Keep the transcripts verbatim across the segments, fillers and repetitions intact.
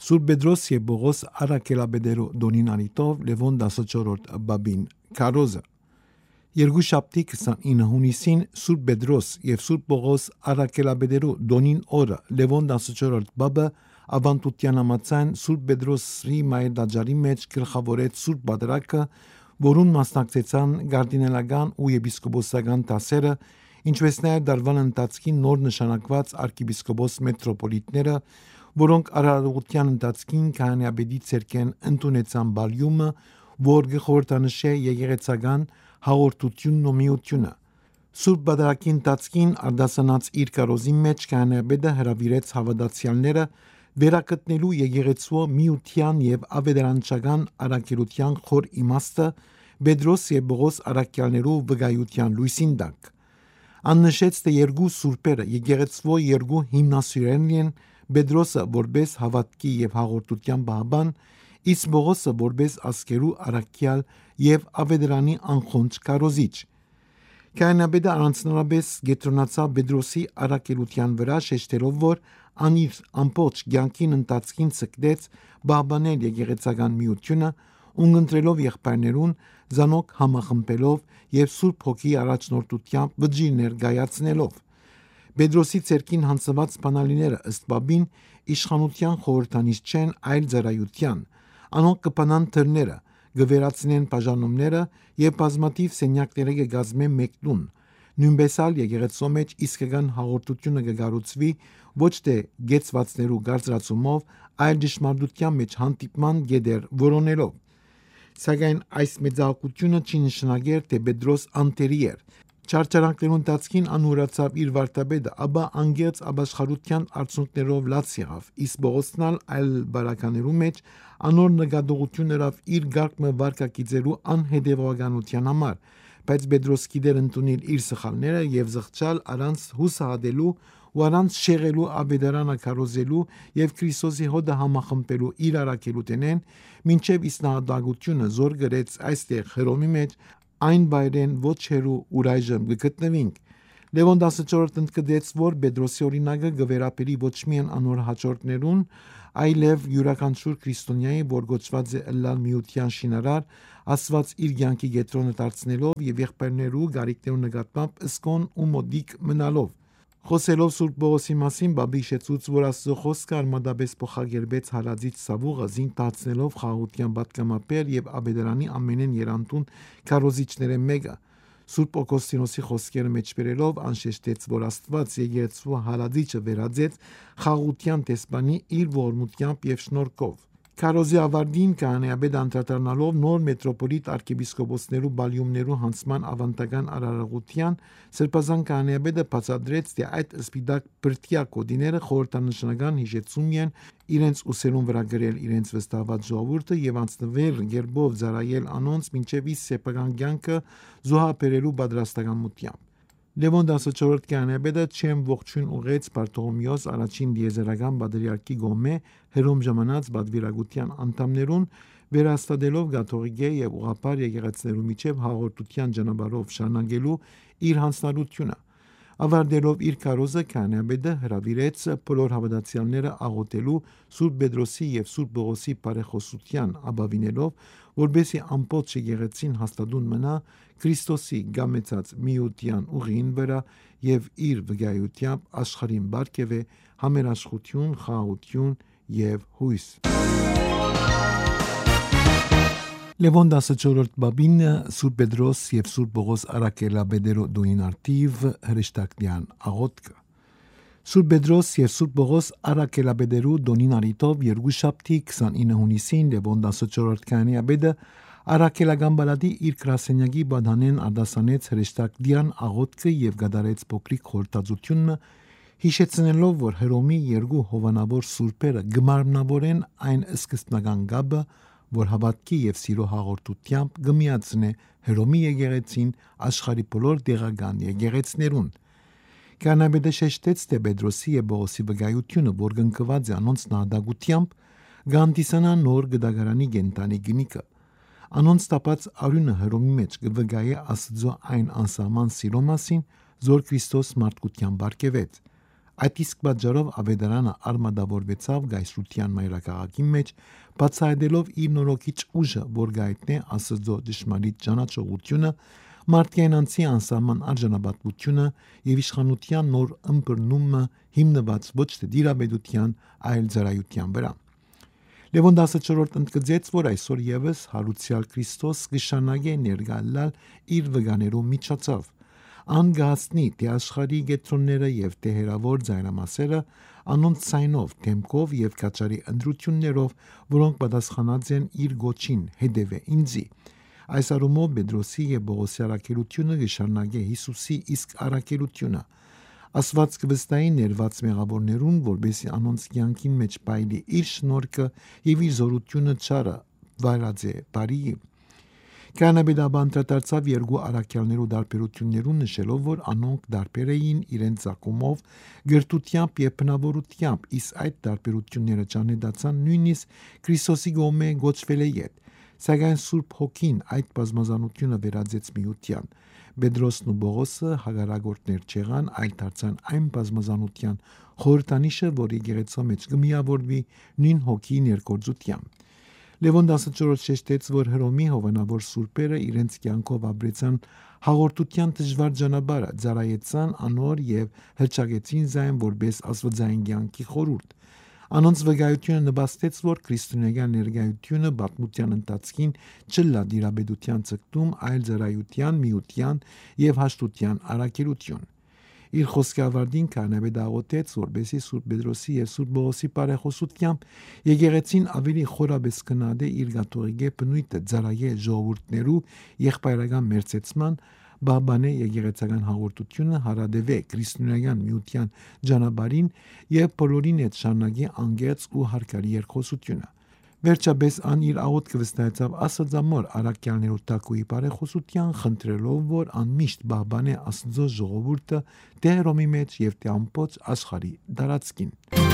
Սուրբ Պետրոս եւ Բողոս Արաքելաբեդերու Դոնին Արիտով Լևոն տասնչորրորդ բաբին քարոզը Երկուշաբթի քսանինը հունիսին Սուրբ Պետրոս եւ Սուրբ Բողոս Արաքելաբեդերու Դոնին օրը Լևոն տասնչորրորդ բաբը ավանդության համաձայն Սուրբ Պետրոսի մայր դաջարի մեջ գլխավորեց Սուրբ Բادرակը, որուն մասնակցեցան գարդինալական ու եպիսկոպոսական դասերը, ինչպես նաև դարվան ընթացքին նոր նշանակված arczepiskopos մետրոպոլիտները, որոնք արարողության ընթացքին քահանայապետի ցերկեն ընդունեցան բալյումը, որ գխորտանշե եկեղեցական հաղորդությունն ու միությունը։ Սուրբ Բادرակի ընթացքին արդասանած իր կարոզի մեջ քահանայապետը հրավիրեց հավատացյալները վերակտնելու եկեղեցու միության եւ ավետարանչական առաքելության խոր իմաստը Պետրոս եւ Բողոս առաքյալներու վկայության լույսին տակ։ Աննշեց թե երկու սուրբերը եկեղեցու երկու հիմնասյուներն են, Պետրոսը որպես հավատքի եւ հաղորդության բաբան, իսկ Բողոսը որպես ասկերու առաքյալ եւ ավետարանի անխոնջ կարոզիչ։ Քահանայապետը առանձնապես գետրոնացավ Պետրոսի առաքելության վրա, շեշտելով, որ անիր ամբողջ կյանքին ընթացքին ցկտեց բաբանել եկեղեցական միությունը, ունգընտրելով եղբայրներուն, զանոք համախմբելով եւ Սուրբ Հոգի առաջնորդությամբ վճիռ ներկայացնելով։ Պետրոսի ցերկին հանձնված բանալիները ըստ բաբին իշխանության խորհրդանիշ չեն, այլ ծառայության, անոնք կփանան թրները, գվերացնեն բաժանումները եւ բազմաթիվ սենյակները կգազմեն մեկ տուն։ Նույնպես ալ եկեղեցու մեջ իսկական հաղորդությունը կգառուցվի ոչ թե գեցվածներու գարձրացումով, այլ ճշմարտության մեջ հանդիպման գեդեր որոնելով։ Սակայն այս մեծահոգությունը չի նշանակեր, թե Պետրոս անտերի էր։ Չարչարանքներու ընթացքին անուրացավ իր վարդապետը, ապա անգերց ապաշխարության արդյունքներով լաց եղավ, իսկ Բողոսնալ այլ բարականերու մեջ անոր նկատողություններով իր գարկմը վարկակիցելու անհետևողականության համար, բայց Պետրոս գիտեր ընդունել իր սխալները եւ զղջալ առանց հուսահատելու ու առանց շեղելու ավետարանը քարոզելու եւ Քրիստոսի հոդը համախմբելու իր առաքելութենեն, մինչեւ իսնահատակությունը զոր գրեց այստեղ Հռոմի մեջ այն բայրեն ոչ հերու ուրայժմ գտնվինք։ Լևոն տասնչորրորդը ընդգծեց, որ Պետրոսի օրինակը գվերապերի ոչ միայն անոր հաջորդներուն, այլև յուրաքանչյուր քրիստոնյայի, որ գոչված է ըլլալ միության շինարար, Աստված իր կյանքի կենտրոնը դարձնելով եւ եղբայրներու գարիկներու նկատմամբ ըսկոն ու մոդիկ մնալով։ Խոսելով Սուրբ Բողոսի մասին, բաբի շեցուց, որ Աստծո խոսքը արմատապես փոխագերբեց հալածիչ սավուղը, զին տացնելով խաղաղության պատգամապեր եւ ավետարանի ամենեն երանդուն քարոզիչները մեկը։ Սուրբ Օգոստինոսի խոսքերը մեջբերելով անշեշտեց, որ Աստված եկեղեցու հալածիչը վերածեց խաղաղության տեսփանի իր ողորմությամբ եւ շնորհքով։ Քարոզի ավարտին քահանայապետը անդրադառնալով նոր մետրոպոլիտ arczepiskoposներու բալյումներու հանձման ավանդական արարողության, սրբազան քահանայապետը բացատրեց, թե այդ սպիտակ բրդյա կոդիները խորհրդանշական հիշեցում են իրենց ուսերուն վրա գրել իրենց վստահված ժողովուրդը եւ անցնվել գերբով զարայել անոնց մինչեւ իր սեփական կյանքը զոհաբերելու պատրաստակամությամբ։ Լևոն տասնչորրորդ քահանայապետը չեմ ողջույն ուղեց Բարտողոմեոս առաջին դիեզերական պատրիարքի գոմե Հռոմ ժամանած բադվիրագության անդամներուն, վերահաստատելով կաթողիկե եւ ուղղափառ եկեղեցիներու միջև հաղորդության ճանապարհով շարունակելու իր հանձնարարությունը։ Ավարտելով իր քարոզը քահանայապետը հրավիրեց բոլոր հավատացյալները աղոթելու Սուրբ Պետրոսի եւ Սուրբ Բողոսի բարեխոսության ապավինելով, որբեսի ամբողջ եկեղեցին հաստատուն մնա Քրիստոսի գամեցած միության ուղին վրա եւ իր վկայությամբ աշխարհին բարգեւե համերաշխություն, խաղաղություն եւ հույս։ Լևոն տասնչորրորդ բաբին Սուրբ Պետրոս եւ Սուրբ Բողոս Արաքելաբեդերու Դոնին Արտիվ հրեշտակնյան աղոթքը։ Սուրբ Պետրոս եւ Սուրբ Բողոս Արաքելաբեդերու Դոնին Արիտով երկուշաբթի քսանինը հունիսին Լևոն տասնչորրորդ քահանայապետը Արաքելական բալադի իր գրասենյակի բադանեն արդասանեց հրեշտակնյան աղոթքը եւ գդարեց փոքրիկ խորտածությունը, հիշեցնելով, որ Հռոմի երկու հովանավոր սուրբերը գմարմնավորեն այն սկզբնական գաբը, որ հավատքի եւ սիրո հաղորդությամբ գմիացնե Հռոմի եկեղեցին աշխարհի բոլոր դեղական եկեղեցներուն։ Քահանայապետը շեշտեց, թե Պետրոսի եւ Բողոսի վկայությունը, որ գնկված է անոնց նահատակությամբ, գանտիսանա նոր գդագարանի գենտանի գնիկը։ Անոնց տապած արյունը Հռոմի մեջ կվկայե Աստծո այն անսահման սիրո մասին, զոր Քրիստոս մարդկության բարգեւեց։ Այդ իսկ պատճառով ավետարանը արմատավորվեցավ գայսրության մայրաքաղաքի մեջ, բացահայտելով իր նորոգիչ ուժը, որ գայտնե Աստծո ճշմարիտ ճանաչողությունը, մարդկային անձի անսահման արժանապատվությունը եւ իշխանության նոր ըմբռնումը հիմնված ոչ թե դիրաբեդության, այլ ծառայության վրա։ Լևոն տասնչորրորդը ընդգծեց, որ այսօր եւս հարուցյալ Քրիստոս կշանագե ներգալալ իր վգաներով միջոցով։ Ան գացնի թե աշխարհի գետրոնները եւ տեհերավոր ձայնամասերը անոնց ցայնով, թեմքով եւ կաչարի ընդրություններով, որոնք պատասխանած են իր գոչին՝ հետևե ինձի։ Այս առումով Պետրոսի եւ Պողոսի առաքելությունը կշարունակե Հիսուսի իսկ առաքելությունը։ Աստված կվստահի ներված մեղավորներուն, որբեսի անոնց կյանքին մեջ պայլի իր շնորհքը եւ իր զորությունը չարը վայրաձե բարի։ Կանաբեդաբան դարձավ երկու առաքյալներու դարբերություններուն, նշելով, որ անոնք դարբեր էին իրենց ցակումով, գրտությամբ եւ բնավորությամբ, իսկ այդ դարբերությունները ճանաչան նույնիսկ Քրիստոսի գոմե գոչվել է յետ։ Սակայն Սուրբ Հոգին այդ բազմազանությունը վերածեց միության։ Պետրոսն ու Պողոսը հագարագործներ չեղան, այլ դարձան այն բազմազանության խորհրդանիշը, որ եկեղեցու մեջ կմիավորվի նույն հոգի ներկործությամբ։ Լևոն տասնչորրորդը շեշտեց, որ Հռոմի հովանավոր սուրբերը իրենց կյանքով ապրեցան հաղորդության դժվար ճանապարհը, ծառայեցան անոր եւ հրճագեցին զայն որպես աստվածային կյանքի խորհուրդ։ Անոնց վկայությունը նպաստեց, որ քրիստոնեական ներկայությունը պատմության ընթացքին չլա դիրաբեդության ցկտում, այլ ծառայության, միության եւ հաշտության առաքելություն։ Իր խոսքի ավարտին կանաբեդը աղոթեց, որպեսզի Սուրբ Պետրոսի եւ Սուրբ Պողոսի բարեխոսությամբ եկեղեցին ավելի խորաբես կնադե իր գաթողիկե բնույթը ծառայե ժողովուրդներու եղբայրական մերձեցման, բաբանե եկեղեցական հաղորդությունը հարադեվե քրիստոնեական միության ճանապարհին եւ բոլորին հետ շարունակի անգերց ու հարկալի երկխոսությունը։ Վերջապես ան իր աղոթքը վստահեցավ Աստծամոր առաքյալներու տակուի բարեխոսության, խնդրելով, որ անմիշտ բաբանե Աստծո ժողովուրդը թե Հռոմի մեջ եւ թե ամբողջ աշխարհի տարածքին։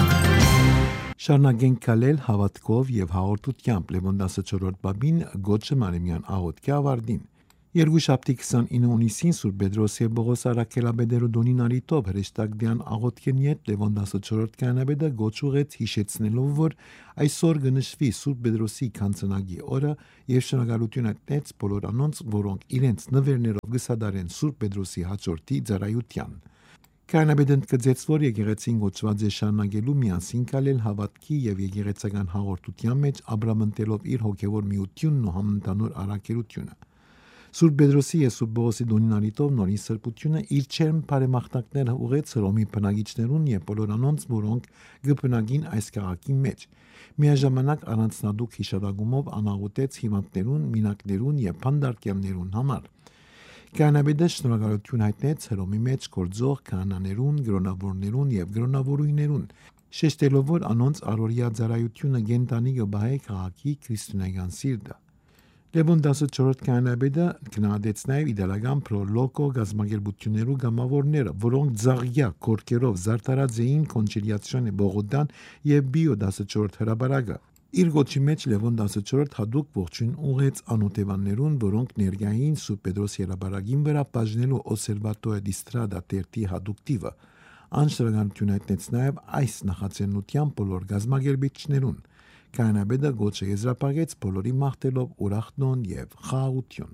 Շարունակենք կալել հավատքով եւ հաղորդությամբ Լևոն տասնչորրորդ բաբին գոչը Մարեմյան աղոթքի ավարտին։ Երկուշաբթի քսանինը հունիսին Սուրբ Պետրոսի եւ Պողոս առաքելաբեդերու դոնին արիտով հրեշտակդյան աղոթքին յետ Լևոն տասնչորրորդ կանաբեդը գոչ ուղեց հիշեցնելով, որ այսօր կնշվի Սուրբ Պետրոսի քանցնագի օրը եւ շնորհակալություն հայտնեց բոլոր անոնց, որոնք իրենց նվերներով գսադարեն Սուրբ Պետրոսի հաջորդի ծառայության։ Կանաբեդն կծեց, որ եկեղեցին գոչված է շարունակելու միասին կալել հավատքի եւ եկեղեցական հաղորդության մեջ ապրամնտելով իր հոգեվոր միությունն ու համընդհանուր առաքելությունը։ Սուրբ Պետրոսի եւ Սուրբ Պողոսի դոնին արիտով նորին սրբությունը իր չերմ բարեմաղթանքները ուղեց Հռոմի բնակիչներուն եւ բոլոր անոնց, որոնք գբնագին այս քաղաքի մեջ։ Միաժամանակ առանձնադուք հիշադակումով անաղուտեց հիվանդներուն, մինակներուն եւ փանդարկյալներուն համար։ Կանաբեդը շնորհակալություն հայտնեց Հռոմի մեջ գործող քահանաներուն, գրոնավորներուն եւ գրոնավորույներուն, շեշտելով, որ անոնց առօրյա ծառայությունը գենտանի գբահե քաղաքի քրիստոնեական սիրտը։ Լևոն տասնչորրորդ կանաբեդը գնահատեց նաև իդեալական պրոլոգո գազագերբություններու գամավորները, որոնք ձաղյա կորկերով զարդարած էին կոնչիլիացիոնե Բողոդան եւ Բիո տասնչորրորդ հրաբարակը։ Իր գոչի մեջ Լևոն տասնչորրորդ հadouk ողջույն ուղեց անօթևաններուն, որոնք ներկային Սուրբ Պետրոսի հրաբարակին վրա բաժնելու Օսերվատոյե դիստրադա տերտի հadouk տիվը։ Անշրջանություն հայտնեց նաև այս նախաձեռնության բոլոր գազագերբիչներուն։ Կանաբեդը գոչը եզրափակեց բոլորի մաղթելով ուրախտոն եւ խաղաղություն։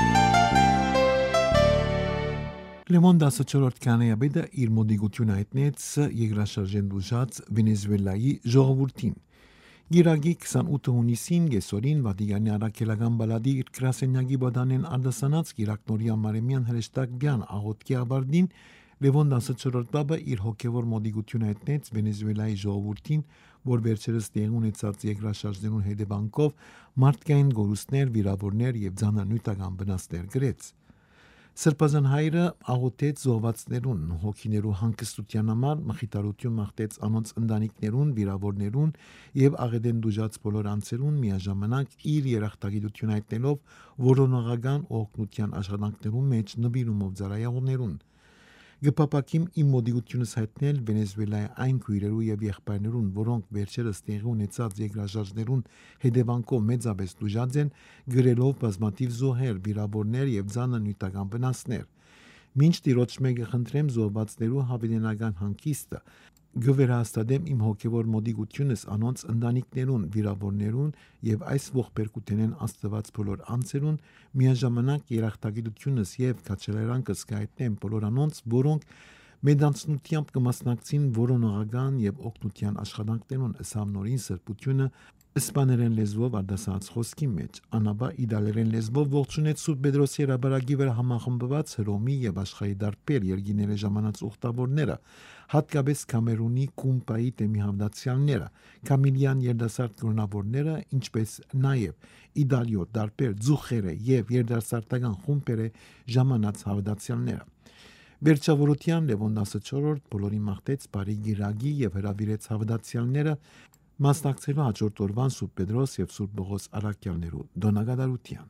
Լևոն տասնչորրորդ կանաբեդը իր մոդիգությունը հայտնեց երկրաշարժեն դժուժած Վենեսուելայի ժողովրդին։ Գիրագի քսանութ հունիսին գեսորին Վատիկանի առաքելական բալադի իր գրասենյակի բադանեն արդասանած Գիրակնորիա Մարեմյան հրեշտակյան աղոթքի ավարտին Լևոն տասնչորրորդ բաբը իր հոգևոր մոդիգությունը հայտնեց Վենեսուելայի ժողովրդին, որ վերջերս տեղի ունեցած երկրաշարժներուն հետևանքով մարդկային գորուստներ, վիրավորներ եւ ցանանյութական վնասներ գրեց։ Սրբազան հայրը աղոթեց զոհվածներուն, հոգիներու հանգստության համար, մխիթարություն մաղթեց անոնց ընտանիքներուն, վիրավորներուն եւ աղետեն դուժած բոլոր անձերուն, միաժամանակ իր երախտագիտություն հայտնելով որոնողական օգնության աշխատանքներուն մեջ նվիրումով ծառայողներուն։ Գպապակիմ իմ մոդիգությունս հայտնել Վենեսուելայի այն քույրերու եւ եղբայրներուն, որոնք վերջերս տեղի ունեցած երկրաշարժներուն հետևանքով մեծապես դժուժած են, գրելով բազմաթիվ զոհեր, վիրավորներ եւ ցանանյութական վնասներ։ Մինչ Տիրոջ մեկը խնդրեմ զոհվածներու հավիտենական հանգիստը, գվերահաստատեմ իմ հոգևոր մոդիկությունս անոնց ընտանիքներուն, վիրավորներուն եւ այս ողբերգութենեն աստված բոլոր անձերուն, միաժամանակ երախտագիտությունս եւ քաջալերանքս կայտնեմ բոլոր անոնց, որոնք մեդանցնությամբ կմասնակցին որոնողական եւ օգնության աշխատանքներուն ըսամնորին սրբությունը իսպաներեն լեզվով արդասած խոսքի մեջ, անաբա իդալերեն լեզվով ողջունեց Սուրբ Պետրոսի հրաբարակի վրա համախմբված Հռոմի եւ աշխարհի դարբեր երկիների ժամանած ուխտավորները, հատկապես Կամերունի Կումպայի թեմի հավդացյալները, Կամիլյան երդասարտ կրոնավորները, ինչպես նաեւ Իդալիո դարբեր ձուխերը եւ երդասարտական խումբերը ժամանած հավդացյալները։ Վերջավորության Լևոն տասնչորրորդ բոլորի մաղթեց բարի գիրագի եւ հրավիրեց հավդացյալները մասնակցելու հաջորդ օրվան Սուրբ Պետրոս եւ Սուրբ Բողոս առաքյալներու դոնագադարության։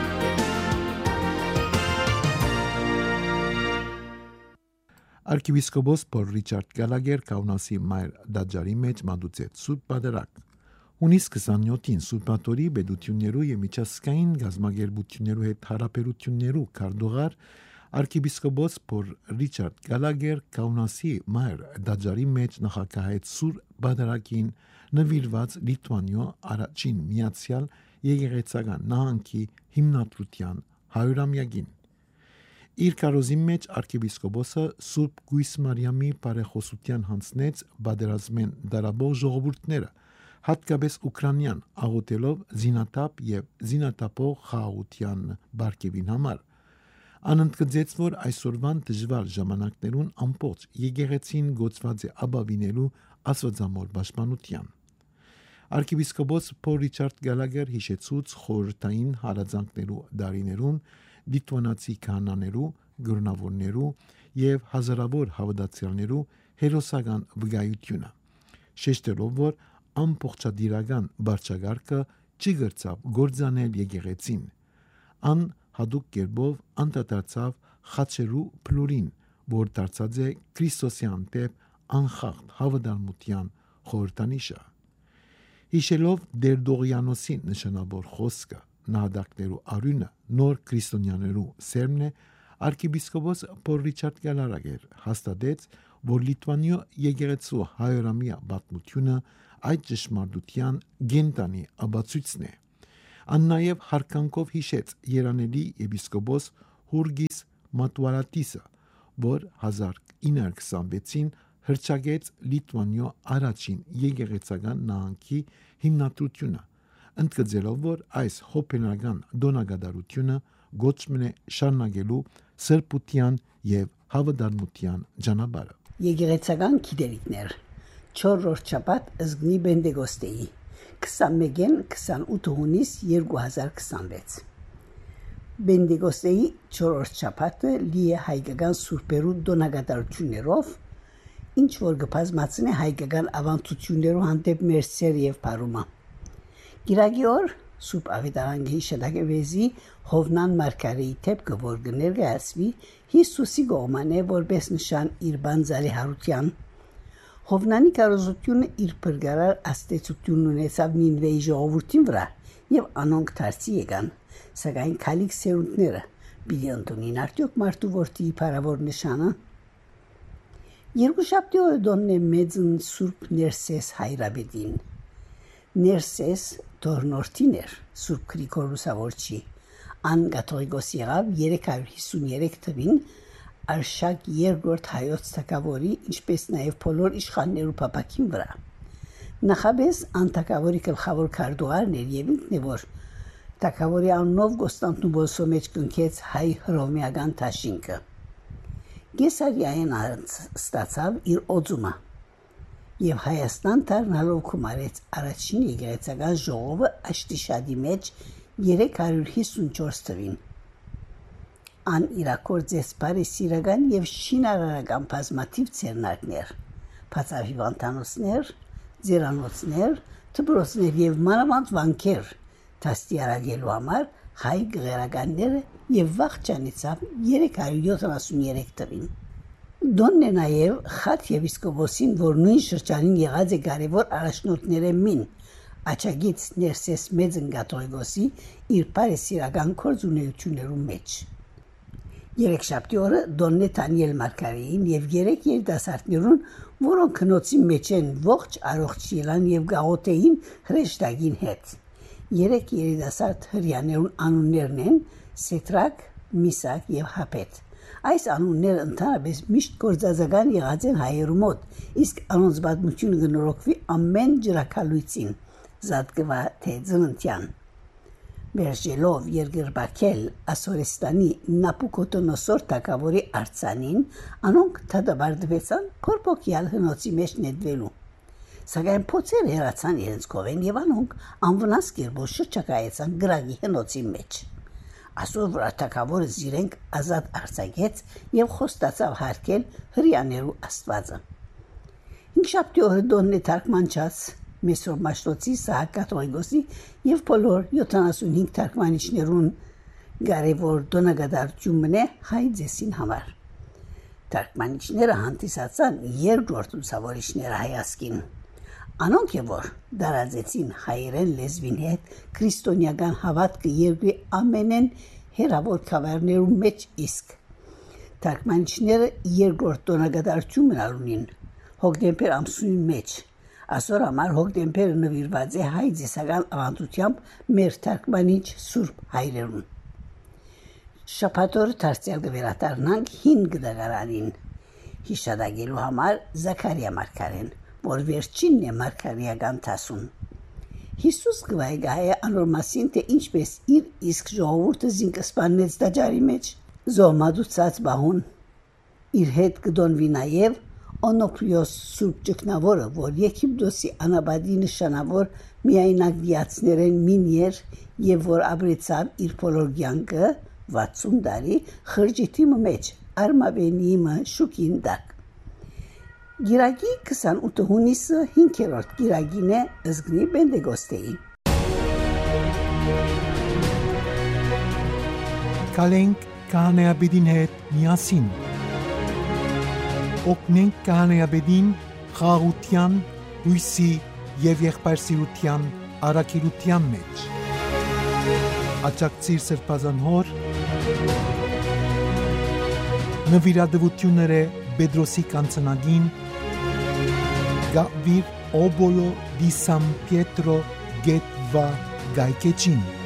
Արքիեպիսկոպոս Պոլ Ռիչարդ Գալագեր Կաունասի մայր դաջարի մեջ մատուցեց Սուրբ Պատարագ։ Հունիս քսաներկուին Սուրբ Աթորի բեդություններու եւ միջազգային գազագերբություններու հետ հարաբերություններու քարտուղար Արքիեպիսկոպոս Պոլ Ռիչարդ Գալագեր Կաունասի մայր դաջարի մեջ նախակահեց Սուրբ Պատարագին նվիրված Լիտվանիո առաջին միացյալ եկեղեցական նահանգի հիմնադրության հարյուրամյակին։ Իր կարոզի մեջ arczepiskopos-ը Սուրբ Գույս Մարիամի բարեխոսության հանձնեց բادرազմեն դարաբող ժողովուրդները, հատկապես ուկրաինյան, աղոթելով զինատապ եւ զինատապող խաղաղության բարգեւին համար։ Անընդգծեց, որ այսօրվան դժվար ժամանակներուն ամբողջ եկեղեցին գոծված է ապավինելու աստվածամոր պաշտպանության։ Arczepiskopos Պոլ Ռիչարդ Գալագեր հիշեցուց խորհրդային հարազանքներու դարիներուն Լիտվանացի քահանաներու, գրոնավորներու եւ հազարավոր հավատացյալներու հերոսական վկայությունը, շեշտելով, որ ամբողջադիրական բարձրագարկը չգրծավ գործանել եկեղեցին, ան հadouk կերպով անդադարձավ խաչերու փլուրին, որ դարձած է Քրիստոսյան տեպ անխախտ հավատարմության խորհրդանիշը։ Հիշելով Դերդողյանոսի նշանավոր խոսքը, նահատակներու արյունը նոր քրիստոնյաներու սերմն է, arczepiskopos Պոլ Ռիչարդ Գալագեր հաստատեց, որ Լիտվանիո եկեղեցու հայրամիա պատմությունը այդ ճշմարտության գենտանի ապացույցն է։ Ան նաև հարկանքով հիշեց երանելի եպիսկոպոս Հուրգիս Մատուարատիսը, որ հազար ինը հարյուր քսանվեցին հրճագեց Լիտվանիո առաջին եկեղեցական նահանգի հիմնադրությունը, ընդգծելով, որ այս հոբենական դոնագադարությունը գոչմն է շարունակելու սրբության եւ հավատարմության ճանապարհը։ Եկեղեցական գիտելիքներ չորրորդ շաբաթ ըզգնի Բենդեգոստեի քսանմեկին քսանութ հունիս երկու հազար քսանվեց Բենդեգոստեի չորրորդ շաբաթը լի է հայկական սուրբերու դոնագադարություններով, ինչ որ կբազմացնի հայկական ավանդություններու հանդեպ մերսեր եւ բարումա։ Գիրագի օր Սուրբ Ավետարանքի շտակեվեզի Հովնան Մարգարեի տեպքը, որ կներկայացվի Հիսուսի կողմանը որպես նշան իր բանձարի հարության։ Հովնանի կարոզությունը իր բրգարար աստեցությունն ունեցավ Նինվեի ժողովրդին վրա եւ անոնք դարձի եկան, սակայն քալիք սերունդները պիտի ընդունին արդյոք մարդու որդի փարավոր նշանը։ Երկուշաբթի օրը դոնն է մեծն Սուրբ Ներսես հայրաբեդին։ Ներսես Տորնորտին էր Սուրբ Գրիգոր Լուսավորչի, ան կաթողիկոս եղավ երեք հարյուր հիսուներեք թվին Արշակ երկրորդ հայոց թագավորի, ինչպես նաև բոլոր իշխաններու փապակին վրա։ Նախաբես ան թագավորի գլխավոր քարտուղարն էր եւ ինքն է, որ թագավորի անունով Կոստանդնուպոլսո մեջ կնքեց հայ հռոմեական դաշինքը։ Կեսարիային ստացավ իր օծումը եւ Հայաստան դառնալով կումարեց առաջին եկեղեցական ժողովը Աշտիշադի մեջ երեք հարյուր հիսունչորս թվին։ Ան իրակորձեց բարեսիրական եւ շինարարական բազմաթիվ ցերնակներ, բացահիվանդանոցներ, ձերանոցներ, դպրոցներ եւ մանավանդ վանքեր դաստիարակելու համար հայ գեղարականները եւ վաղճանեցավ երեք հարյուր յոթանասուներեք թվին։ Դոնն է նաև խաթ եպիսկոպոսին, որ նույն շրջանին եղած է կարևոր առաջնորդները մին, աչագից Ներսես մեծն կաթողիկոսի իր բարեսիրական գործունեություններու մեջ։ Երեքշաբթի օրը Դոննե Դանիել Մարգարեին եւ երեք երիտասարդներուն, որոնք քնոցի մեջ են ողջ առողջ ելան եւ գաղութեին հրեշտակին հետ։ Երեք երիտասարդ հрьяաներուն անուններն են Սետրակ, Միսակ եւ Հապետ։ Այս անունները ընդհանրապես միշտ գործածական եղած են հայերու մոտ, իսկ անոնց պատմությունը գնորոքվի ամեն ջրակալույցին, զատկվա թե ծննդյան։ Բերժելով երկրբակել Ասորեստանի Նապուկոտոնոսոր թագավորի արձանին, անոնք թադաբարդվեցան փորփոքյալ հնոցի մեջ նետվելու։ Սակայն փոցեր հեռացան իրենց կողեն եւ անոնք անվնաս կերպով շրջակայեցան գրագի հնոցի մեջ։ Ասոր վրա թագավորը զիրենք ազատ արձակեց եւ խոստացավ հարկել հрьяաներու աստվածը։ Հինգշաբթի օրը Դոննե թարգմանչած Մեսրոպ Մաշտոցի Սահակ Կաթողիկոսի եւ բոլոր յոթանասունհինգ թարգմանիչներուն գարեվոր դոնագադարությունն է հայ ձեսին համար։ Թարգմանիչները հանդիսացան երկրորդ ուսավորիչները հայասկին։ Անոնք որ դարաձեցին հայերեն լեզվին հետ քրիստոնեական հավատքը երկրի ամենեն հերավոր քավերներու մեջ իսկ թարգմանիչները երկրորդ տոնագադարությունն ունին հոկտեմբեր ամսունի մեջ ասոր համար հոկտեմբերը նվիրված է հայ ձեսական ավանդությամբ մեր թարգմանիչ Սուրբ հայրերուն շաբաթօրը դարձյալ կվերադառնանք հին գդագարանին հիշադակելու համար Զաքարիա Մարգարեն որ վերջինն է մարգարեական դասուն։ Հիսուս գվայգայ անոր մասին թե ինչպես իր իսկ ժողովուրդը զինկսպանեց դաջարի մեջ զոհմադուցած բահուն իր հետ կդոնվի նաև Օնոպրիոս Սուրբ Ճգնավորը, որ Եգիպտոսի անաբադի նշանավոր միայնակվիացներեն մինիեր եւ որ ապրեցավ իր բոլոր կյանքը վաթսուն տարի խրճիթի մեջ արմավենիմը շուկին դակ Գիրագի քսանութ հունիսը հինգերորդ գիրագին է ըզգնի Պենտեկոստեի։ Կալենք քահանայապետին հետ միասին։ Օգնենք քահանայապետին խաղաղության, հույսի եւ եղբայրսիրության առաքելության մեջ։ Աջակցիր Սրբազան հոր նվիրատվությունները Պետրոսի կանցնագին Gavir Obolo di San Pietro Getva Gaikecin